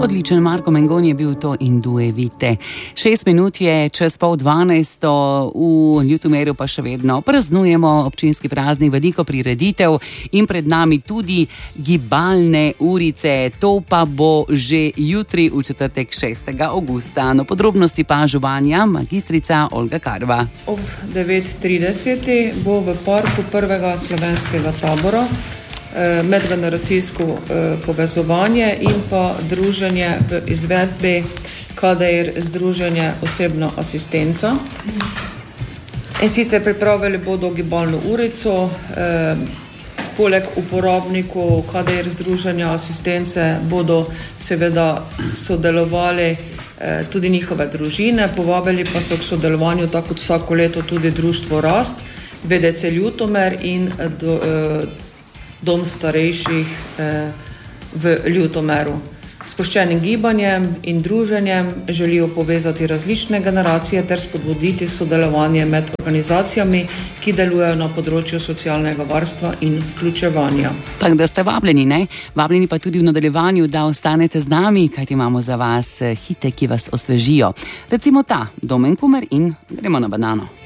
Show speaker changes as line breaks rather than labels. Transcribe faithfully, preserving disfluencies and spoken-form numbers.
Odličen Marko Mengon je bil to in Due Vite. Šest minut je čez pol dvanajsto, v Ljutomeru pa še vedno praznujemo občinski praznik, veliko prireditev in pred nami tudi gibalne urice. To pa bo že jutri v četrtek šestega avgusta. No, podrobnosti pa županja magistrica Olga Karva.
Ob devet trideset bo v parku prvega slovenskega tabora medgeneracijsko povezovanje in pa druženje v izvedbi K D R združenje osebno asistenco. In sicer pripravili bodo gibalno urico, poleg uporabnikov K D R združenja asistence bodo seveda sodelovali tudi njihove družine, povabili pa so k sodelovanju tako kot vsako leto tudi društvo Rast, V D C Ljutomer in do, dom starejših eh, v Ljutomeru. S sproščenim gibanjem in druženjem želijo povezati različne generacije ter spodbuditi sodelovanje med organizacijami, ki delujejo na področju socialnega varstva in vključevanja.
Tako da ste vabljeni, ne? Vabljeni pa tudi v nadaljevanju, da ostanete z nami, kajti imamo za vas hite, ki vas osvežijo. Recimo ta, Domen Kumer in gremo na banano.